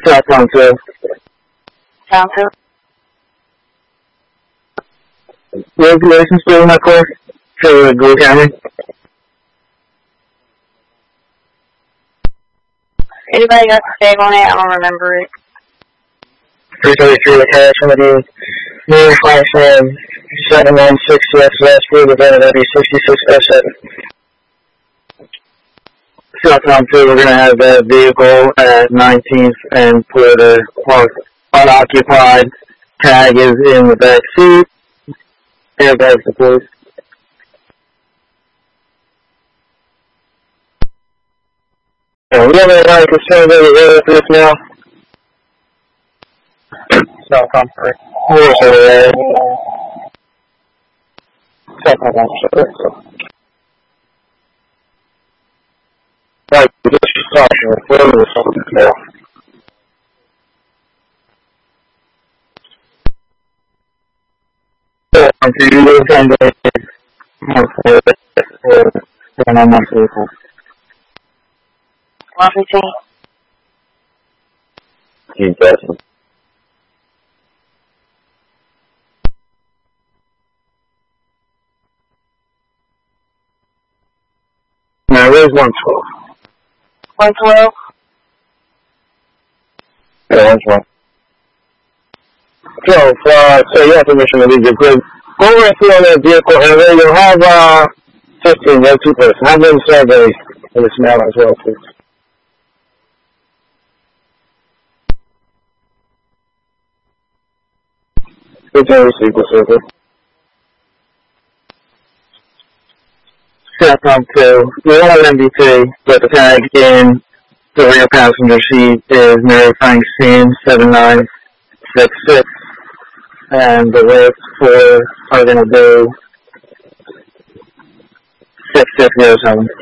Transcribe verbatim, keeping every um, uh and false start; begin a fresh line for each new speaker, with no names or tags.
Southbound two.
Sound two.
Regulations still not clear for Gould County.
Anybody got the save on it? I don't remember it.
three thirty-three with cash on the new flight from seven one six S S for the W sixty-six S seven. Southbound two, we're going to have that vehicle at nineteenth and Porter parked unoccupied. Tag is in the back seat. Airbags deployed. Yeah, we have any concern over the for this now? Southbound three. Where's the Southbound three. Right, this is caution. Where was something there? I'm to you this kind of more for than on my vehicle.
one fifteen.
Keep guessing. Now, where's one twelve?
one twelve.
Yeah, one twelve. So, uh, so you have permission to leave your grid. Go over and see on that vehicle, and then you'll have, uh, fifteen, no two person. Have them surveys in this mail as well, please. Good to receive the survey. Southbound two, we want an M D T, but the tag in the rear passenger seat is Mary Frank Steen, seven nine six six. And the rates for are going to be six six zero seven.